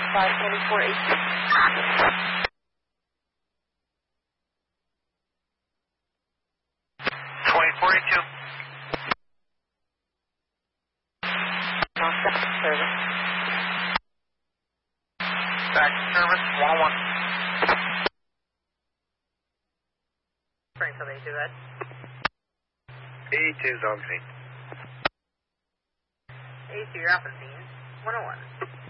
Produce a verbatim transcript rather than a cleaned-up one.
five twenty-four eighteen. twenty-four eighty-two. Back to service. Back to service, one oh one. Springfield eighty-two, Ed. eighty-two, Zone eight. eighty-two, you're off the scene. one oh one.